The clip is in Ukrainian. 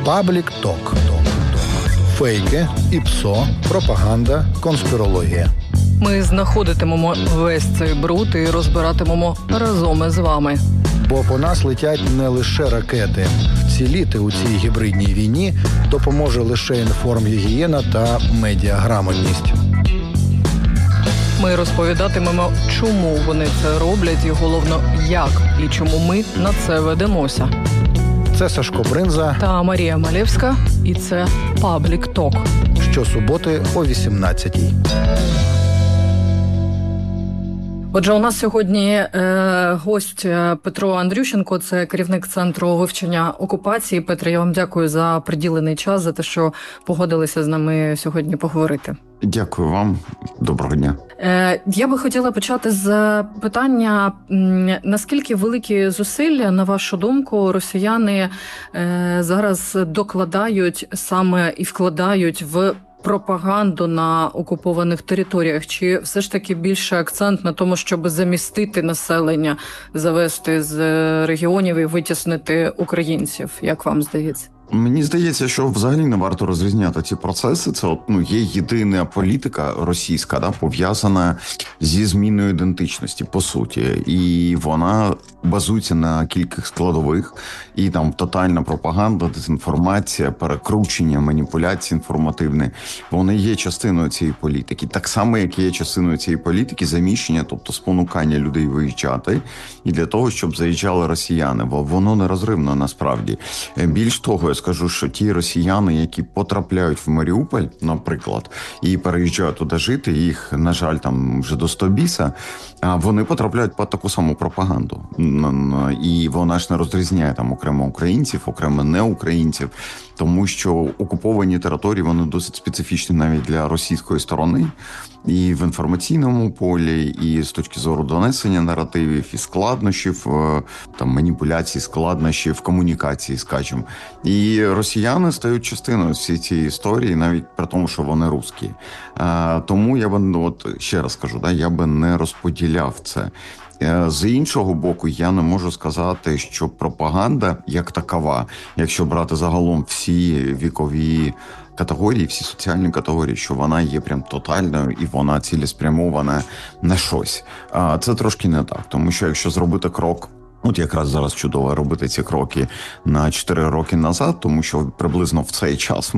Паблік Ток. Фейки, ІПСО, пропаганда, конспірологія. Ми знаходитимемо весь цей бруд і розбиратимемо разом із вами. Бо по нас летять не лише ракети. Вціліти у цій гібридній війні допоможе лише інформгігієна та медіаграмотність. Ми розповідатимемо, чому вони це роблять і, головно, як і чому ми на це ведемося. Це Сашко Бринза та Марія Малєвська, і це Паблік Ток. Щосуботи о 18-й. Отже, у нас сьогодні гость Петро Андрющенко, це керівник Центру вивчення окупації. Петро, я вам дякую за приділений час, за те, що погодилися з нами сьогодні поговорити. Дякую вам. Доброго дня. Я би хотіла почати з питання, наскільки великі зусилля, на вашу думку, росіяни зараз докладають саме і вкладають в пропаганду на окупованих територіях? Чи все ж таки більше акцент на тому, щоб замістити населення, завести з регіонів і витіснити українців, як вам здається? Мені здається, що взагалі не варто розрізняти ці процеси. Це є єдина політика російська, пов'язана зі зміною ідентичності, по суті. І вона базується на кількох складових. І там тотальна пропаганда, дезінформація, перекручення, маніпуляції інформативні. Вони є частиною цієї політики. Так само, як є частиною цієї політики заміщення, тобто спонукання людей виїжджати. І для того, щоб заїжджали росіяни. Воно нерозривно насправді. Більш того, я скажу, що ті росіяни, які потрапляють в Маріуполь, наприклад, і переїжджають туди жити, їх, на жаль, там вже до 100 біса, вони потрапляють під таку саму пропаганду. І вона ж не розрізняє там окремо українців, окремо неукраїнців, тому що окуповані території, вони досить специфічні навіть для російської сторони. І в інформаційному полі, і з точки зору донесення наративів, і складнощів, там, маніпуляцій, складнощів, комунікації, скажімо. І росіяни стають частиною всієї цієї історії, навіть при тому, що вони русські. Тому я би, ще раз кажу, я би не розподіляв це. З іншого боку, я не можу сказати, що пропаганда як такова, якщо брати загалом всі вікові категорії, всі соціальні категорії, що вона є прям тотальною і вона цілеспрямована на щось. Це трошки не так, тому що якщо зробити крок, якраз зараз чудово робити ці кроки на 4 роки назад, тому що приблизно в цей час